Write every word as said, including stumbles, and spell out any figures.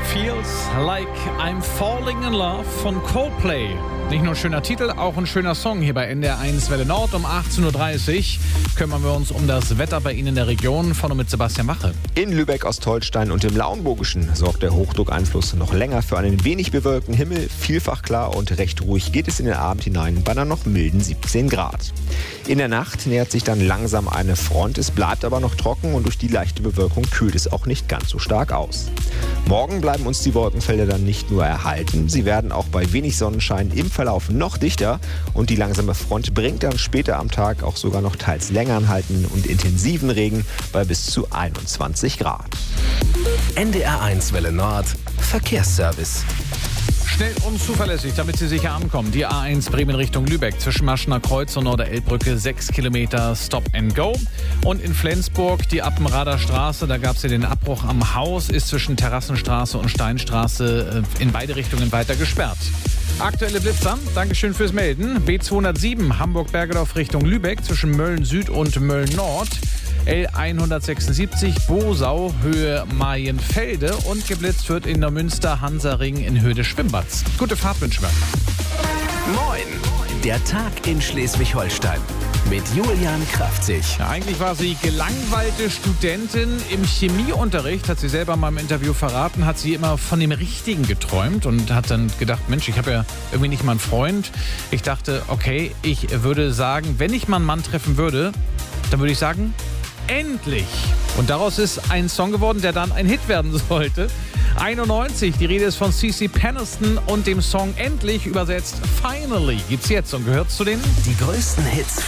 Feels Like I'm Falling in Love von Coldplay. Nicht nur ein schöner Titel, auch ein schöner Song hier bei N D R eins Welle Nord. Um achtzehn Uhr dreißig kümmern wir uns um das Wetter bei Ihnen in der Region. Vorne mit Sebastian Wache. In Lübeck, Ostholstein und im Lauenburgischen sorgt der Hochdruckeinfluss noch länger für einen wenig bewölkten Himmel. Vielfach klar und recht ruhig geht es in den Abend hinein bei einer noch milden siebzehn Grad. In der Nacht nähert sich dann langsam eine Front. Es bleibt aber noch trocken und durch die leichte Bewölkung kühlt es auch nicht ganz so stark aus. Morgen bleiben uns die Wolkenfelder dann nicht nur erhalten, sie werden auch bei wenig Sonnenschein im Verlauf noch dichter und die langsame Front bringt dann später am Tag auch sogar noch teils länger anhaltenden und intensiven Regen bei bis zu einundzwanzig Grad. N D R eins Welle Nord Verkehrsservice. Schnell und zuverlässig, damit Sie sicher ankommen. Die A eins Bremen Richtung Lübeck zwischen Maschener Kreuz und Norderelbbrücke sechs Kilometer Stop and Go. Und in Flensburg die Appenrader Straße, da gab es ja den Abbruch am Haus, ist zwischen Terrassenstraße und Steinstraße in beide Richtungen weiter gesperrt. Aktuelle Blitzer, Dankeschön fürs Melden. B zweihundertsieben Hamburg-Bergedorf Richtung Lübeck zwischen Mölln Süd und Mölln Nord. L hundertsechsundsiebzig Bosau Höhe Marienfelde und geblitzt wird in Neumünster Hansaring in Höhe des Schwimmbads. Gute Fahrt wünschen wir. Moin, der Tag in Schleswig-Holstein mit Julian Kraftzig. Ja, eigentlich war sie gelangweilte Studentin im Chemieunterricht, hat sie selber mal im Interview verraten, hat sie immer von dem Richtigen geträumt und hat dann gedacht, Mensch, ich habe ja irgendwie nicht mal einen Freund. Ich dachte, okay, ich würde sagen, wenn ich mal einen Mann treffen würde, dann würde ich sagen, endlich! Und daraus ist ein Song geworden, der dann ein Hit werden sollte. einundneunzig, die Rede ist von C C Peniston und dem Song Endlich, übersetzt Finally, gibt's jetzt und gehört zu den Die größten Hits